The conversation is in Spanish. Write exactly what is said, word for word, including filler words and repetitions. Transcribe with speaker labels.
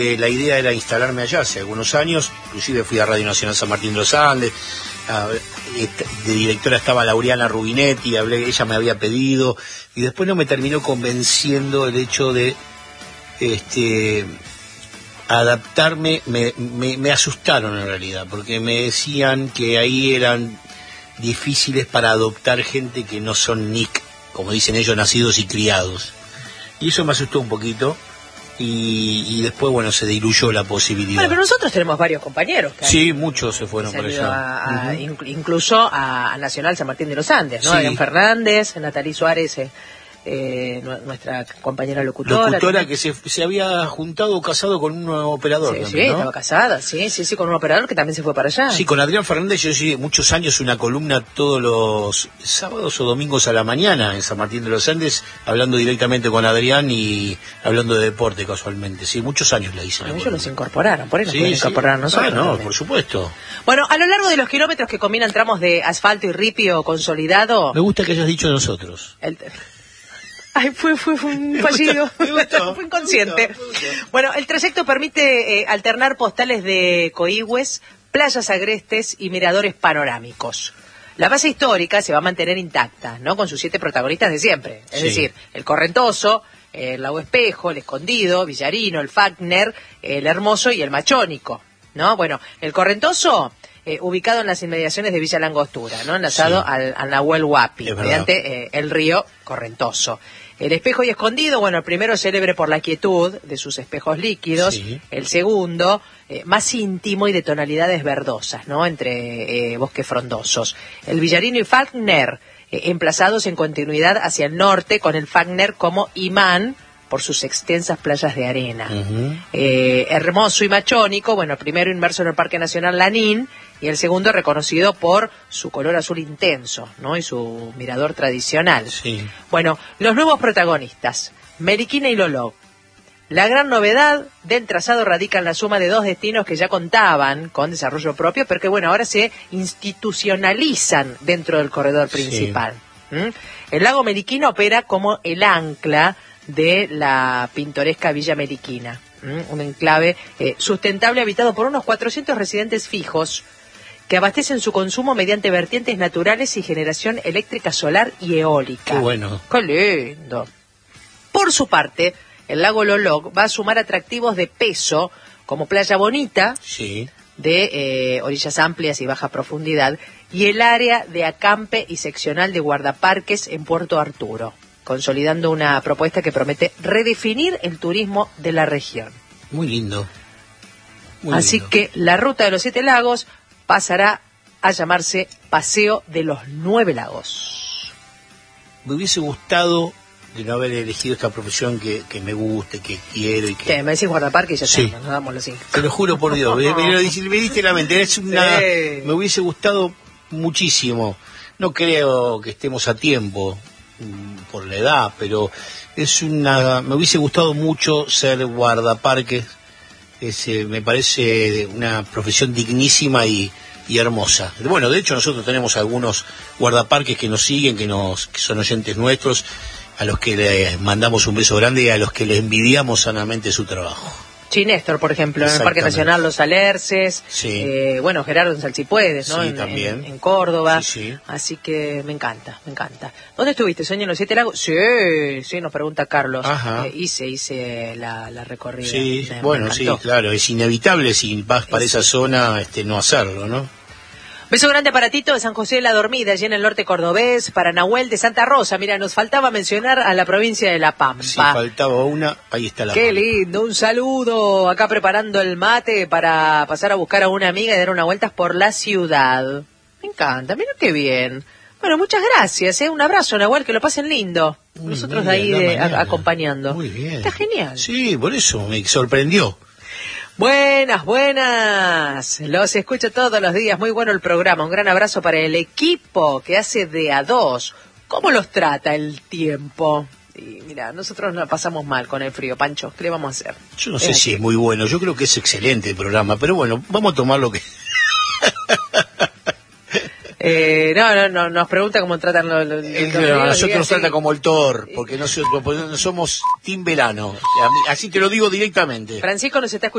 Speaker 1: Eh, la idea era instalarme allá hace algunos años, inclusive fui a Radio Nacional San Martín de los Andes, a, de directora estaba Laureana Rubinetti, hablé, ella me había pedido, y después no me terminó convenciendo el hecho de este adaptarme, me, me, me asustaron en realidad, porque me decían que ahí eran difíciles para adoptar gente que no son N I C, como dicen ellos, nacidos y criados, y eso me asustó un poquito. Y, y después, bueno, se diluyó la posibilidad.
Speaker 2: Bueno, pero nosotros tenemos varios compañeros. Que
Speaker 1: sí, muchos se fueron para allá.
Speaker 2: A, a, uh-huh. Incluso a, a Nacional San Martín de los Andes, ¿no? Sí. Adrián Fernández, Natalí Suárez, eh, eh, nuestra compañera locutora.
Speaker 1: Locutora que se, se había juntado o casado con un operador.
Speaker 2: Sí,
Speaker 1: también,
Speaker 2: sí,
Speaker 1: ¿no?
Speaker 2: estaba casada, sí, sí, sí, con un operador que también se fue para allá.
Speaker 1: Sí, con Adrián Fernández yo sí, muchos años una columna todos los sábados o domingos a la mañana en San Martín de los Andes, hablando directamente con Adrián y hablando de deporte casualmente. Sí, muchos años la hice.
Speaker 2: A ellos los incorporaron, por ahí nos
Speaker 1: sí,
Speaker 2: pueden
Speaker 1: sí.
Speaker 2: incorporar a nosotros.
Speaker 1: Ah, no,
Speaker 2: también.
Speaker 1: Por supuesto.
Speaker 2: Bueno, a lo largo de los kilómetros que combinan tramos de asfalto y ripio consolidado...
Speaker 1: Me gusta que hayas dicho nosotros.
Speaker 2: El... Ay, fue, fue, fue un fallido,
Speaker 1: me gustó,
Speaker 2: fue inconsciente.
Speaker 1: Me gustó, me gustó.
Speaker 2: Bueno, el trayecto permite eh, alternar postales de coigües, playas agrestes y miradores panorámicos. La base histórica se va a mantener intacta, ¿no? Con sus siete protagonistas de siempre. Es
Speaker 1: sí.
Speaker 2: decir, el Correntoso, el Lago Espejo, el Escondido, Villarino, el Fagner, el Hermoso y el Machónico, ¿no? Bueno, el Correntoso... Eh, ubicado en las inmediaciones de Villa Langostura, ¿no? Enlazado sí. al, al Nahuel Huapi, mediante eh, el río Correntoso. El Espejo y Escondido, bueno, el primero célebre por la quietud de sus espejos líquidos, sí. El segundo eh, más íntimo y de tonalidades verdosas, ¿no? Entre eh, bosques frondosos. El Villarino y Fagner, eh, emplazados en continuidad hacia el norte, con el Fagner como imán por sus extensas playas de arena. Uh-huh. eh, Hermoso y Machónico, bueno, el primero inmerso en el Parque Nacional Lanín, y el segundo reconocido por su color azul intenso, ¿no? Y su mirador tradicional.
Speaker 1: Sí.
Speaker 2: Bueno, los nuevos protagonistas, Meriquina y Lolog. La gran novedad del trazado radica en la suma de dos destinos que ya contaban con desarrollo propio, pero que, bueno, ahora se institucionalizan dentro del corredor principal. Sí. ¿Mm? El lago Meriquina opera como el ancla de la pintoresca Villa Meriquina, ¿Mm? Un enclave eh, sustentable habitado por unos cuatrocientos residentes fijos, que abastecen su consumo mediante vertientes naturales y generación eléctrica solar y eólica.
Speaker 1: Qué bueno.
Speaker 2: ¡Qué lindo! Por su parte, el lago Lolog va a sumar atractivos de peso, como Playa Bonita,
Speaker 1: sí.
Speaker 2: de eh, orillas amplias y baja profundidad, y el área de acampe y seccional de guardaparques en Puerto Arturo, consolidando una propuesta que promete redefinir el turismo de la región.
Speaker 1: Muy lindo. Muy
Speaker 2: Así
Speaker 1: lindo.
Speaker 2: que la ruta de los siete lagos pasará a llamarse Paseo de los Nueve Lagos.
Speaker 1: Me hubiese gustado de no haber elegido esta profesión que, que me guste, que quiero y que...
Speaker 2: ¿Qué? Me decís guardaparque y ya
Speaker 1: sí.
Speaker 2: estamos, nos damos así.
Speaker 1: Te lo juro por Dios, me, me, me diste la mente, es una,
Speaker 2: sí.
Speaker 1: Me hubiese gustado muchísimo. No creo que estemos a tiempo por la edad, pero es una, me hubiese gustado mucho ser guardaparques. Es, eh, me parece una profesión dignísima y, y hermosa. Bueno, de hecho nosotros tenemos algunos guardaparques que nos siguen, que nos que son oyentes nuestros, a los que les mandamos un beso grande y a los que les envidiamos sanamente su trabajo.
Speaker 2: Sí, Néstor, por ejemplo, en el Parque Nacional Los Alerces,
Speaker 1: sí.
Speaker 2: eh, bueno, Gerardo en Salsipuedes, ¿no?
Speaker 1: Sí,
Speaker 2: en,
Speaker 1: también.
Speaker 2: En, en Córdoba,
Speaker 1: sí, sí.
Speaker 2: Así que me encanta, me encanta. ¿Dónde estuviste, Soña, en los Siete Lagos? Sí, sí, nos pregunta Carlos. Eh, hice, hice la, la recorrida.
Speaker 1: Sí,
Speaker 2: me,
Speaker 1: bueno,
Speaker 2: me
Speaker 1: sí, claro, es inevitable si vas para es... esa zona este, no hacerlo, ¿no?
Speaker 2: Beso grande para Tito de San José de la Dormida, allí en el norte cordobés, para Nahuel de Santa Rosa. Mira, nos faltaba mencionar a la provincia de La Pampa.
Speaker 1: Sí, faltaba una, ahí está la
Speaker 2: Qué
Speaker 1: Pampa.
Speaker 2: lindo, un saludo. Acá preparando el mate para pasar a buscar a una amiga y dar unas vueltas por la ciudad. Me encanta, mira qué bien. Bueno, muchas gracias, ¿eh? Un abrazo, Nahuel, que lo pasen lindo. Muy Nosotros de ahí de, a, acompañando.
Speaker 1: Muy bien.
Speaker 2: Está genial.
Speaker 1: Sí, por eso me sorprendió.
Speaker 2: Buenas, buenas. Los escucho todos los días. Muy bueno el programa. Un gran abrazo para el equipo que hace de a dos. ¿Cómo los trata el tiempo? Y mira, nosotros nos pasamos mal con el frío, Pancho. ¿Qué le vamos a hacer?
Speaker 1: Yo no sé si es muy bueno. Yo creo que es excelente el programa. Pero bueno, vamos a tomar lo que...
Speaker 2: Eh, no, no, no, nos pregunta cómo tratan los... los,
Speaker 1: el,
Speaker 2: los
Speaker 1: no, nosotros nos
Speaker 2: sí.
Speaker 1: trata como el Thor, porque nosotros no somos Team Verano. Así te lo digo directamente.
Speaker 2: Francisco nos está escuchando.